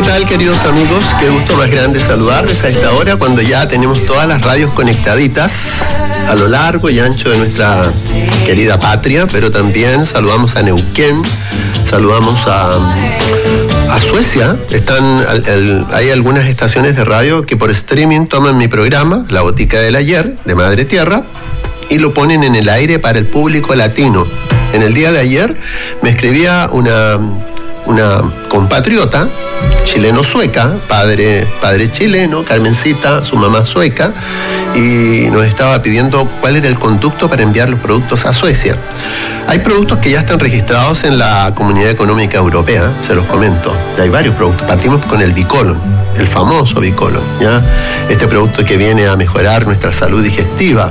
tal, queridos amigos? Qué gusto más grande saludarles a esta hora cuando ya tenemos todas las radios conectaditas a lo largo y ancho de nuestra querida patria, pero también saludamos a Neuquén, saludamos a Suecia. Hay algunas estaciones de radio que por streaming toman mi programa, La Botica del Ayer, de Madre Tierra, y lo ponen en el aire para el público latino. En el día de ayer me escribía una compatriota chileno-sueca, padre chileno, Carmencita, su mamá sueca, y nos estaba pidiendo cuál era el conducto para enviar los productos a Suecia. Hay productos que ya están registrados en la Comunidad Económica Europea, se los comento. Hay varios productos. Partimos con el Bicolon, el famoso Bicolon, ¿ya? Este producto que viene a mejorar nuestra salud digestiva.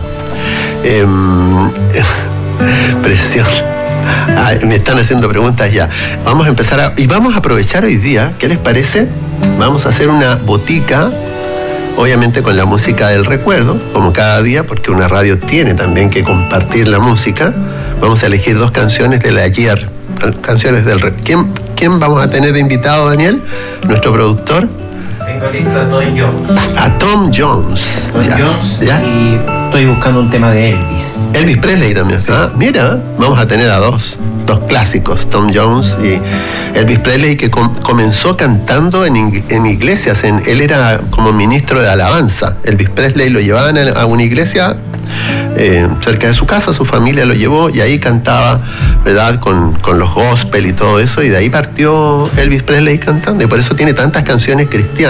Precioso. Me están haciendo preguntas ya. Vamos a empezar y vamos a aprovechar hoy día, ¿qué les parece? Vamos a hacer una botica, obviamente con la música del recuerdo, como cada día, porque una radio tiene también que compartir la música. Vamos a elegir 2 canciones del ayer, canciones del recuerdo. ¿Quién vamos a tener de invitado, Daniel? Nuestro productor. Tengo listo a Tom Jones. A Tom Jones. ¿Ya? Y estoy buscando un tema de Elvis. Elvis Presley también. Sí. Ah, mira, vamos a tener a dos clásicos, Tom Jones y Elvis Presley, que comenzó cantando en iglesias. Él era como ministro de alabanza. Elvis Presley lo llevaban a una iglesia cerca de su casa, su familia lo llevó y ahí cantaba, ¿verdad? Con los gospel y todo eso, y de ahí partió Elvis Presley cantando, y por eso tiene tantas canciones cristianas.